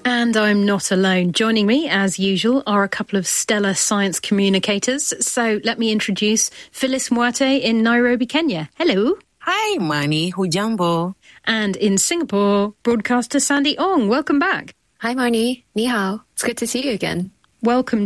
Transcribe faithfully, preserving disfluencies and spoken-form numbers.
And I'm not alone. Joining me, as usual, are a couple of stellar science communicators. So let me introduce Phyllis Mwate in Nairobi, Kenya. Hello. Hi, Marnie. Hujambo. And in Singapore, broadcaster Sandy Ong. Welcome back. Hi, Marnie. Ni hao. It's good to see you again. Welcome